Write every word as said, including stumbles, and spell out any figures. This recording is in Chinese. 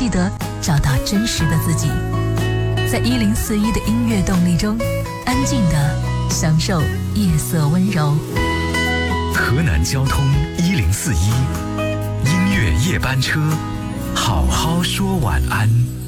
记得找到真实的自己，在一零四一的音乐动力中，安静的享受夜色温柔。 河南交通一零四一音乐夜班车，好好说晚安。